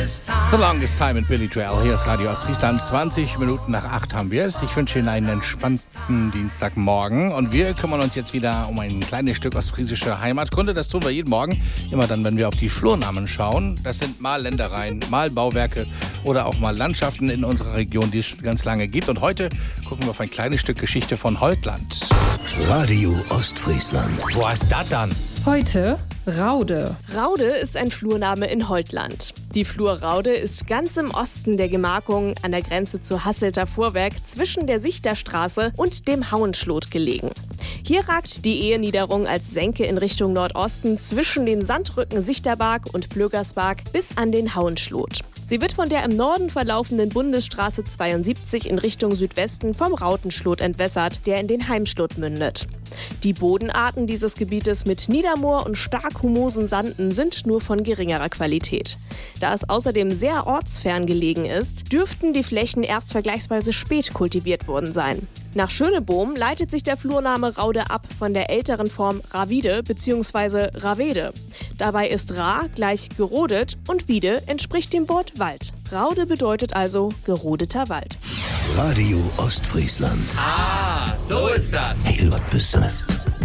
The Longest Time mit Billy Joel. Hier ist Radio Ostfriesland. 20 Minuten nach 8 haben wir es. Ich wünsche Ihnen einen entspannten Dienstagmorgen. Und wir kümmern uns jetzt wieder um ein kleines Stück ostfriesische Heimatkunde. Das tun wir jeden Morgen. Immer dann, wenn wir auf die Flurnamen schauen. Das sind mal Ländereien, mal Bauwerke oder auch mal Landschaften in unserer Region, die es ganz lange gibt. Und heute gucken wir auf ein kleines Stück Geschichte von Holtland. Radio Ostfriesland. Wo ist das dann? Heute Raude. Raude ist ein Flurname in Holtland. Die Flur Raude ist ganz im Osten der Gemarkung an der Grenze zu Hasselter Vorwerk zwischen der Sichterstraße und dem Hauenschlot gelegen. Hier ragt die Eheniederung als Senke in Richtung Nordosten zwischen den Sandrücken Sichterberg und Blögersberg bis an den Hauenschlot. Sie wird von der im Norden verlaufenden Bundesstraße 72 in Richtung Südwesten vom Rautenschlot entwässert, der in den Heimschlot mündet. Die Bodenarten dieses Gebietes mit Niedermoor und stark humosen Sanden sind nur von geringerer Qualität. Da es außerdem sehr ortsfern gelegen ist, dürften die Flächen erst vergleichsweise spät kultiviert worden sein. Nach Schönebohm leitet sich der Flurname Raude ab von der älteren Form Ravide bzw. Ravede. Dabei ist Ra gleich gerodet und Wiede entspricht dem Wort Wald. Raude bedeutet also gerodeter Wald. Radio Ostfriesland. Ah, so ist das. Hey, was bist du?